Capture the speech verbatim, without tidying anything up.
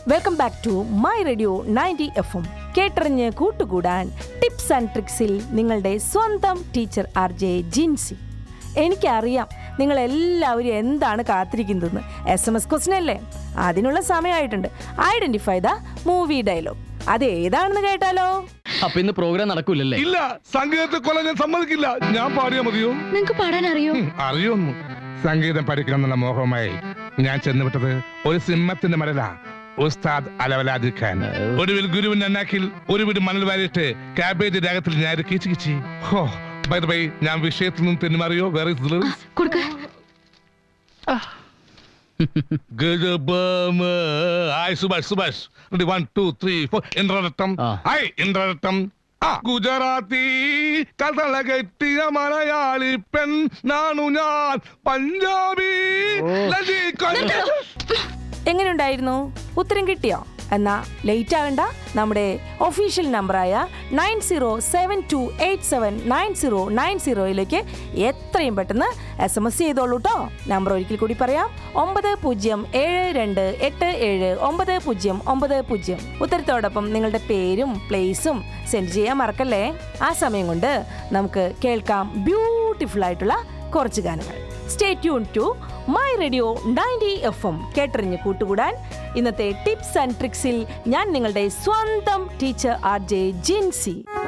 Welcome back to my radio ninety F M. കേട്ടറിഞ്ഞ് കൂട്ടുകൂടാൻ tips and ട്രിക്സിൽ നിങ്ങളുടെ സ്വന്തം ടീച്ചർ ആർ ജെ ജിൻസി. എനിക്കറിയാം നിങ്ങളെല്ലാവരും എന്താണ് കാത്തിരിക്കുന്നതെന്ന്. എസ് എം എസ് ക്വസ്റ്റ്യൻ അല്ലേ? അതിനുള്ള സമയമായിട്ടുണ്ട്. Identify the movie dialogue. അത് ഏതാണെന്ന് കേട്ടാലോ? അപ്പൊ ഇന്ന് പ്രോഗ്രാം നടക്കൂലല്ലേ? ഇല്ല, സംഗീതത്തെ കൊല്ലാൻ ഞാൻ സമ്മതിക്കില്ല. ഞാൻ പാടിയാ മതിയോ? നിങ്ങക്ക് പാടാൻ അറിയോ? അറിയോന്നു. സംഗീതം പഠിക്കണമെന്നുള്ള മോഹമായി ഞാൻ ചെന്നുവിട്ടത് ഒരു സിംഹത്തിന്റെ മരല ഉസ്താദ് അലവലാദി ഖാൻ. ഒടുവിൽ ഗുരുവിന്റെ അന്നാക്കിൽ ഒരു വീട് മണൽ വാരിയിട്ട് കാബേജ് രാഗത്തിൽ ഞാൻ കിച്ചു കിച്ചി. ഹോ ബൈ ദ ബൈ, ഞാൻ വിഷയത്തിൽ നിന്നും തെന്നുമാറിയോ? വേറെ Subhash Subhash one two three four ഇന്ദ്രരത്തം. Hi ഇന്ദ്രരത്തം. Gujarati കഥള കെട്ടിയ മലയാളി പെൺ നാണു ഞാൻ, പഞ്ചാബി. എങ്ങനെയുണ്ടായിരുന്നു? ഉത്തരം കിട്ടിയോ? എന്നാ ലേറ്റ് ആകണ്ട. നമ്മുടെ ഒഫീഷ്യൽ നമ്പറായ nine zero seven to eight seven nine zero nine സീറോയിലേക്ക് എത്രയും പെട്ടെന്ന് എസ് എം എസ് ചെയ്തോളൂ കേട്ടോ. നമ്പർ ഒരിക്കൽ കൂടി പറയാം: ഒമ്പത് പൂജ്യം ഏഴ് രണ്ട് എട്ട് ഏഴ് ഒമ്പത് പൂജ്യം ഒമ്പത് പൂജ്യം. ഉത്തരത്തോടൊപ്പം നിങ്ങളുടെ പേരും പ്ലേസും സെൻഡ് ചെയ്യാൻ മറക്കല്ലേ. ആ സമയം കൊണ്ട് നമുക്ക് കേൾക്കാം ബ്യൂട്ടിഫുൾ ആയിട്ടുള്ള കുറച്ച് ഗാനങ്ങൾ. Stay tune to my radio ninety F M. കേട്ടറിഞ്ഞ് കൂട്ടുകൂടാൻ ഇന്നത്തെ ടിപ്സ് ആൻഡ് ട്രിക്സിൽ ഞാൻ നിങ്ങളുടെ സ്വന്തം ടീച്ചർ ആർ ജെ ജിൻസി.